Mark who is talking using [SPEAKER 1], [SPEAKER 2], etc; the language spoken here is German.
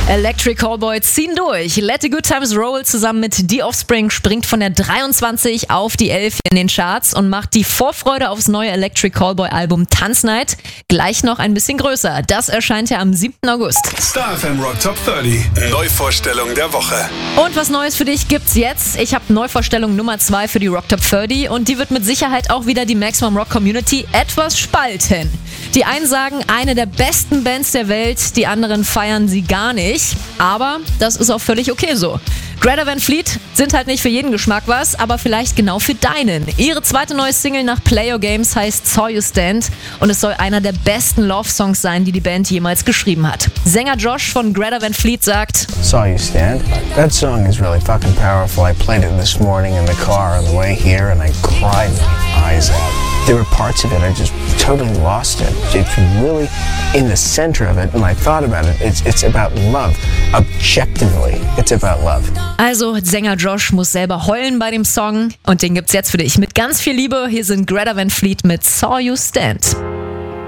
[SPEAKER 1] Electric Callboy ziehen durch. Let the Good Times Roll zusammen mit The Offspring springt von der 23 auf die 11 in den Charts und macht die Vorfreude aufs neue Electric Callboy Album Tanznight gleich noch ein bisschen größer. Das erscheint ja am 7. August.
[SPEAKER 2] Star FM Rock Top 30. Neuvorstellung der Woche.
[SPEAKER 1] Und was Neues für dich gibt's jetzt. Ich habe Neuvorstellung Nummer 2 für die Rock Top 30 und die wird mit Sicherheit auch wieder die Maximum Rock Community etwas spalten. Die einen sagen, eine der besten Bands der Welt, die anderen feiern sie gar nicht. Aber das ist auch völlig okay so. Greta Van Fleet sind halt nicht für jeden Geschmack was, aber vielleicht genau für deinen. Ihre zweite neue Single nach Play Your Games heißt Saw You Stand und es soll einer der besten Love-Songs sein, die die Band jemals geschrieben hat. Sänger Josh von Greta Van Fleet sagt:
[SPEAKER 3] Saw You Stand. That song is really fucking powerful. I played it this morning in the car on the way here and I cried my eyes out. There were parts of it I just totally lost it. It's really in the center of it and I thought about it. It's about love. Objectively, it's about love.
[SPEAKER 1] Also, Sänger Josh muss selber heulen bei dem Song und den gibt's jetzt für dich mit ganz viel Liebe. Hier sind Greta Van Fleet mit Saw You Stand.